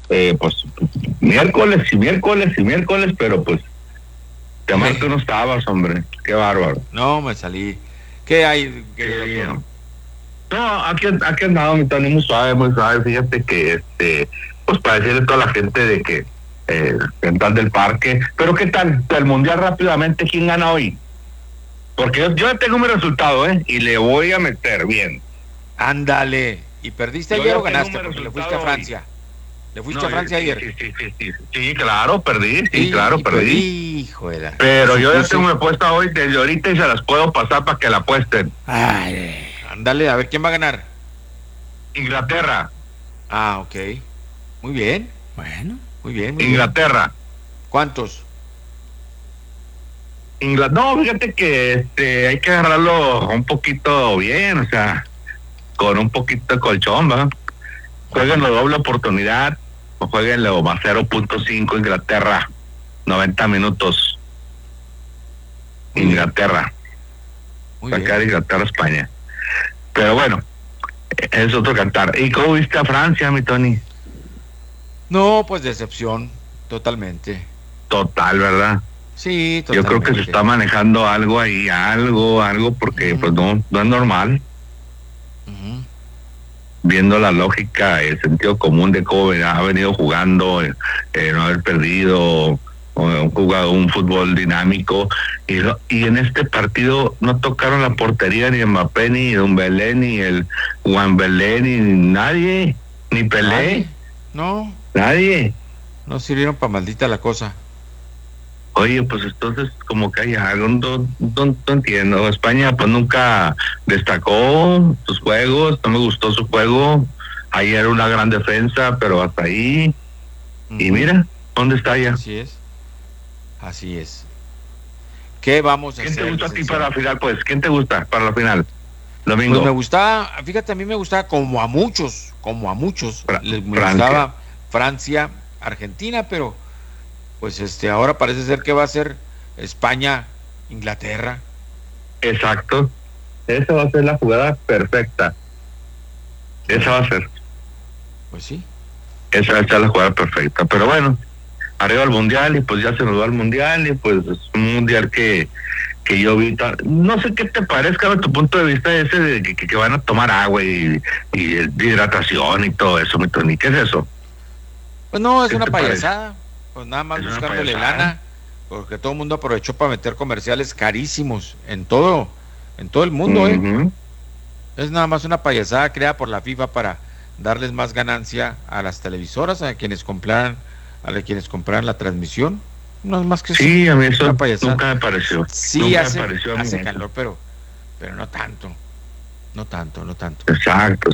pues miércoles y miércoles y miércoles, pero pues te marco no estabas, hombre, qué bárbaro. No, me salí. ¿Qué hay? No, aquí andaba mi Tony muy suave, fíjate que pues para decirle a toda la gente de que Dental del Parque, pero qué tal, el mundial rápidamente, ¿quién gana hoy? Porque yo ya tengo mi resultado, y le voy a meter bien. Ándale. ¿Y perdiste ayer o ganaste? Porque le fuiste a Francia. ¿Le fuiste a Francia ayer? Sí, claro, perdí, perdí. Perdí, pero yo ya tengo mi apuesta hoy desde ahorita y se las puedo pasar para que la apuesten. Ay, ándale, a ver quién va a ganar. Inglaterra. Ah, ok. Muy bien. Bueno, muy bien. Inglaterra. ¿Cuántos? No, fíjate que hay que agarrarlo un poquito bien, o sea, con un poquito de colchón, ¿va? Jueguenlo doble oportunidad o jueguenlo más 0.5 Inglaterra, 90 minutos. Muy Inglaterra. Sacar Inglaterra, España. Pero bueno, es otro cantar. ¿Y cómo viste a Francia, mi Tony? No, pues decepción, totalmente. Total, ¿verdad? Sí, totalmente. Yo creo que se está manejando algo ahí, algo, porque pues no es normal. Viendo la lógica, el sentido común de cómo ha venido jugando, no haber perdido, jugado un fútbol dinámico, y en este partido no tocaron la portería ni Mbappé, ni Dembélé, ni el Juan Belén, ni nadie, ni Pelé. No. Nadie. No sirvieron para maldita la cosa. Oye, pues entonces como que hay algo, no entiendo. España pues nunca destacó sus juegos, no me gustó su juego. Ayer era una gran defensa, pero hasta ahí. Y mira, ¿dónde está ya? Así es. ¿Qué vamos a hacer? ¿Quién te gusta a ti para la final, pues? ¿Quién te gusta para la final? Domingo. Pues me gustaba, fíjate, a mí me gustaba como a muchos, me gustaba Francia, Argentina, pero pues ahora parece ser que va a ser España, Inglaterra. Exacto. Esa va a ser la jugada perfecta. Esa va a ser. Pues sí. Esa va a ser la jugada perfecta. Pero bueno, arriba el mundial y pues ya se nos va el mundial y pues es un mundial que yo vi. No sé qué te parezca de tu punto de vista ese de que van a tomar agua y hidratación y todo eso, mi Tony. ¿Qué es eso? Pues no, es una payasada. Pues nada más buscándole lana, porque todo el mundo aprovechó para meter comerciales carísimos en todo el mundo, Es nada más una payasada creada por la FIFA para darles más ganancia a las televisoras, a quienes compraran la transmisión. No es más que sí, a mí eso nunca me pareció. Sí, hace calor, pero no tanto. No tanto. Exacto.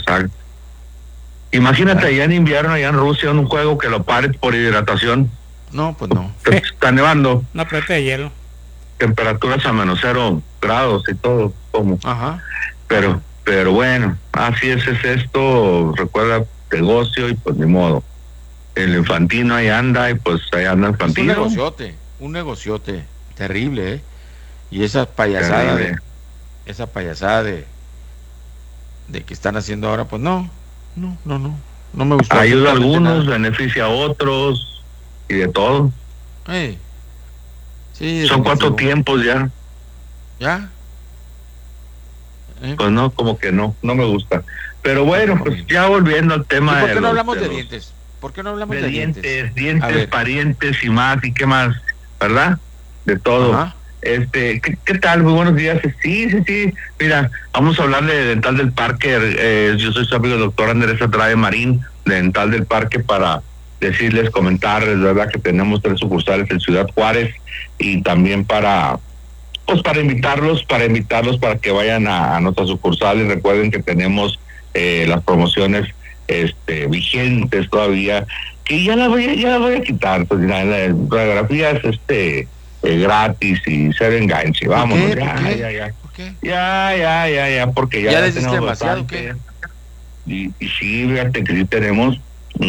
Imagínate allá en invierno, allá en Rusia, en un juego que lo pare por hidratación. No, pues no. Está nevando. Una plata de hielo. Temperaturas a -0 grados y todo. Ajá. Pero bueno, así es esto. Recuerda negocio y pues ni modo. El Infantino ahí anda y pues ahí anda el Infantino. Un negociote terrible, Y esa payasada de que están haciendo ahora, pues no me gustó. Ayuda a algunos, beneficia a otros y de todo. Sí, son 4 tiempos ya. Pues no, como que no me gusta. Pero bueno, pues ya volviendo al tema. ¿Por qué no hablamos de dientes? ¿Por qué no hablamos de dientes? Dientes, parientes y más, y qué más, ¿verdad? De todo. Ajá. ¿Qué tal? Muy buenos días. Sí. Mira, vamos a hablar de Dental del Parque. Yo soy su amigo el doctor Andrés Atrae Marín, de Dental del Parque, para decirles, comentarles, ¿verdad? Que tenemos 3 sucursales en Ciudad Juárez y también para invitarlos para que vayan a nuestras sucursales. Recuerden que tenemos las promociones vigentes todavía, que ya la voy a quitar, pues la radiografía es gratis y cero enganche. Vamos, ya. ¿Por qué? Ya, porque ya les diste demasiado, ¿qué? Y sí, fíjate que sí tenemos,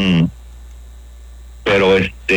pero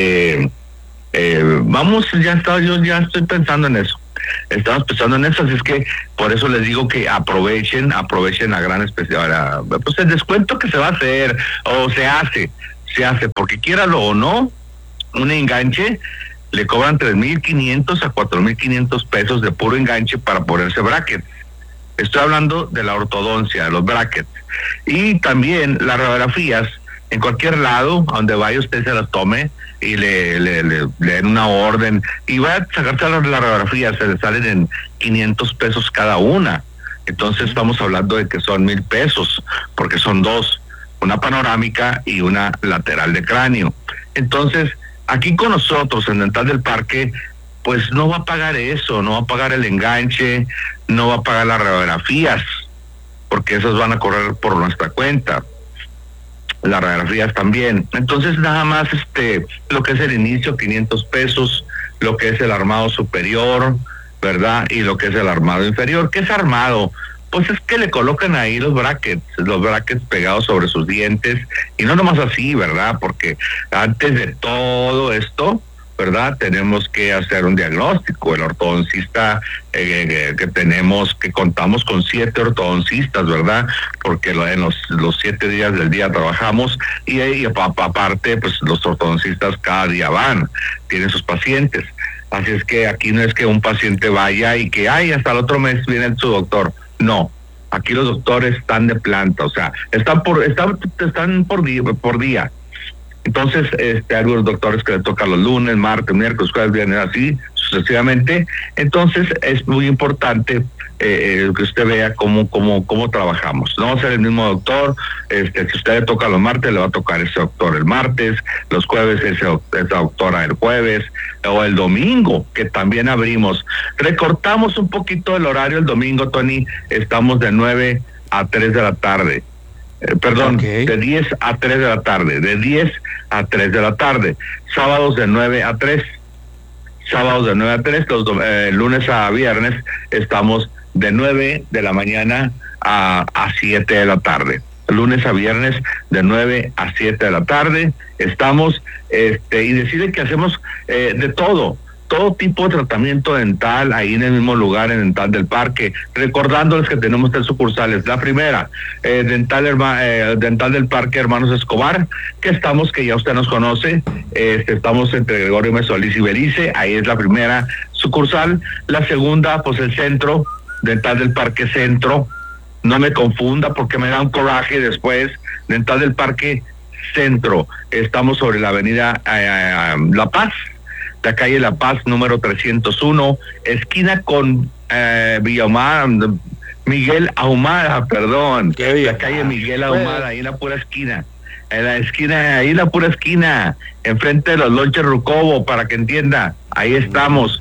vamos, yo ya estoy pensando en eso. Estamos pensando en eso, así es que por eso les digo que aprovechen la gran especial, pues el descuento que se va a hacer o se hace se hace, porque quiéralo o no, un enganche le cobran 3,500 a 4,500 pesos de puro enganche para ponerse brackets. Estoy hablando de la ortodoncia, de los brackets. Y también las radiografías, en cualquier lado, a donde vaya usted se las tome y le den una orden y va a sacarse las radiografías, se le salen en 500 pesos cada una. Entonces estamos hablando de que son 1,000 pesos, porque son dos, una panorámica y una lateral de cráneo. Entonces, aquí con nosotros en Dental del Parque, pues no va a pagar eso, no va a pagar el enganche, no va a pagar las radiografías, porque esas van a correr por nuestra cuenta, las radiografías también. Entonces nada más lo que es el inicio, 500 pesos, lo que es el armado superior, ¿verdad? Y lo que es el armado inferior. ¿Qué es armado? Pues es que le colocan ahí los brackets pegados sobre sus dientes, y no nomás así, ¿verdad? Porque antes de todo esto, ¿verdad? Tenemos que hacer un diagnóstico. El ortodoncista que contamos con 7 ortodoncistas, ¿verdad? Porque en los 7 días del día trabajamos, y aparte, pues los ortodoncistas cada día tienen sus pacientes. Así es que aquí no es que un paciente vaya y que, hasta el otro mes viene su doctor. No, aquí los doctores están de planta, o sea, están por día. Entonces, hay algunos doctores que le tocan los lunes, martes, miércoles, jueves, viernes, así sucesivamente. Entonces, es muy importante que usted vea cómo trabajamos. No va a ser el mismo doctor. Si usted le toca los martes, le va a tocar ese doctor el martes, los jueves esa doctora el jueves, o el domingo, que también abrimos. Recortamos un poquito el horario el domingo, Tony. Estamos de 9 a 3 de la tarde. De 10 a 3 de la tarde, de 10 a 3 de la tarde. Sábados de 9 a 3. Lunes a viernes estamos de 9 de la mañana a 7 de la tarde. Lunes a viernes de 9 a 7 de la tarde estamos, y deciden que hacemos de todo tipo de tratamiento dental ahí en el mismo lugar, en Dental del Parque, recordándoles que tenemos 3 sucursales. La primera, Dental del Parque Hermanos Escobar, que ya usted nos conoce, estamos entre Gregorio Mesolís y Belice, ahí es la primera sucursal. La segunda, pues el centro, Dental del Parque Centro, no me confunda porque me da un coraje después. Dental del Parque Centro, estamos sobre la avenida La Paz, la calle La Paz número 301, esquina con Miguel Ahumada, perdón. La calle Miguel Ahumada, ahí en la pura esquina. Enfrente de los lonches Rucobo, para que entienda. Ahí estamos,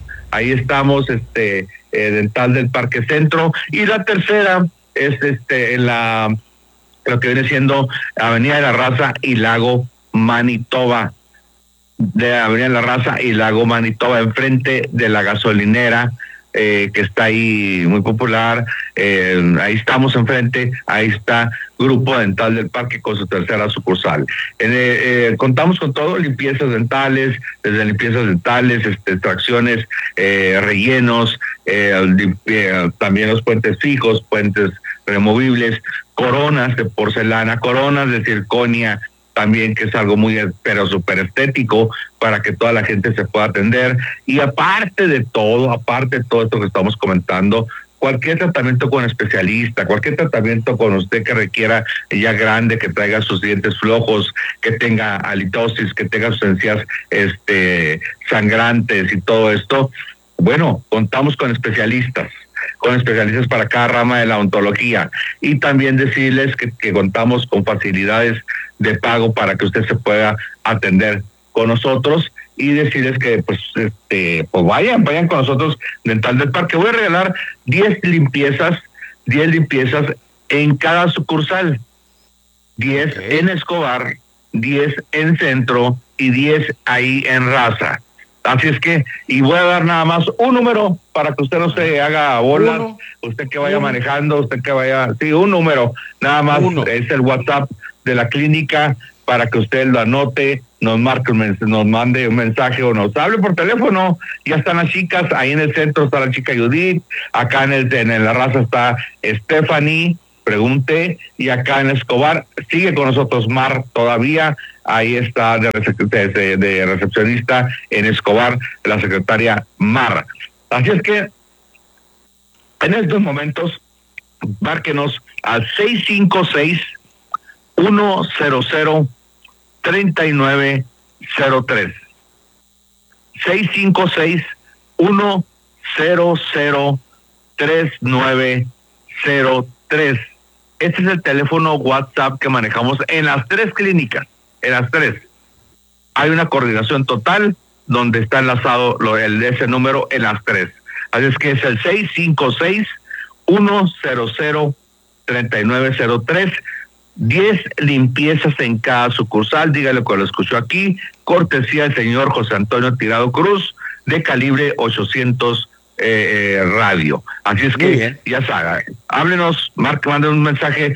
Dental del Parque Centro. Y la tercera es en lo que viene siendo Avenida de la Raza y Lago Manitoba. De Avenida La Raza y Lago Manitoba, enfrente de la gasolinera que está ahí muy popular. Ahí estamos enfrente, ahí está Grupo Dental del Parque con su tercera sucursal. Contamos con todo, limpiezas dentales, desde limpiezas dentales, extracciones, rellenos, también los puentes fijos, puentes removibles, coronas de porcelana, coronas de circonia, también, que es algo muy, pero súper estético, para que toda la gente se pueda atender. Y aparte de todo esto que estamos comentando, cualquier tratamiento con especialista, cualquier tratamiento con usted que requiera ya grande, que traiga sus dientes flojos, que tenga halitosis, que tenga sus encías sangrantes y todo esto, bueno, contamos con especialistas para cada rama de la odontología. Y también decirles que contamos con facilidades de pago para que usted se pueda atender con nosotros, y decirles que pues vayan con nosotros, Dental del Parque. Voy a regalar 10 limpiezas en cada sucursal, 10 en Escobar, 10 en Centro y 10 ahí en Raza. Así es que, y voy a dar nada más un número para que usted no se haga bolas, usted que vaya manejando, un número, nada más, es el WhatsApp de la clínica, para que usted lo anote, nos mande un mensaje o nos hable por teléfono. Ya están las chicas, ahí en el centro está la chica Judith, acá en la Raza está Stephanie, pregunte, y acá en Escobar sigue con nosotros Mar todavía, ahí está de recepcionista en Escobar, la secretaria Mar. Así es que en estos momentos, márquenos al 656-100-3903. 656-100-3903. Este es el teléfono WhatsApp que manejamos en las 3 clínicas. En las 3. Hay una coordinación total donde está enlazado ese número en las 3. Así es que es el 656-100-3903. 10 limpiezas en cada sucursal. Dígale que lo escuchó aquí. Cortesía del señor José Antonio Tirado Cruz, de calibre 800 radio. Así es que ya sabe, háblenos, manden un mensaje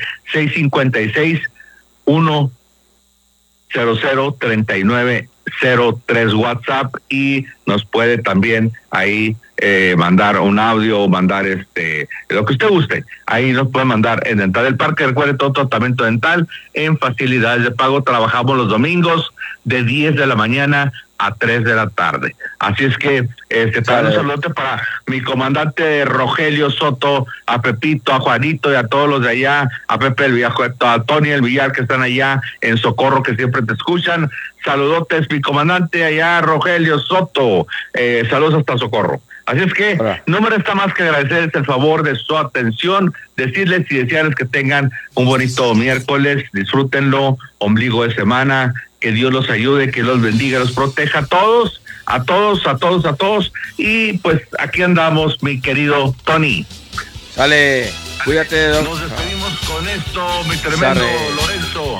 656-100-3903 WhatsApp, y nos puede también ahí mandar un audio o mandar lo que usted guste. Ahí nos puede mandar en Dental del Parque. Recuerde, todo tratamiento dental en facilidades de pago. Trabajamos los domingos de 10 de la mañana a 3 de la tarde. Así es que un saludo para mi comandante Rogelio Soto, a Pepito, a Juanito y a todos los de allá, a Pepe el Viejo, a Tony el Villar, que están allá en Socorro, que siempre te escuchan. Saludotes, mi comandante allá, Rogelio Soto. Saludos hasta Socorro. Así es que no me resta más que agradecerles el favor de su atención, decirles y desearles que tengan un bonito miércoles, disfrútenlo, ombligo de semana, que Dios los ayude, que los bendiga, los proteja a todos, y pues aquí andamos, mi querido Tony. Sale, cuídate, Doc. Nos despedimos con esto, mi tremendo Lorenzo,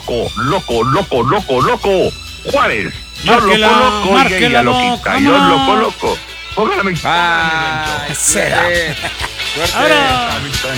loco, Juárez. Yo loco, y ella loquita, yo loco. Póngale mi será. Ahora.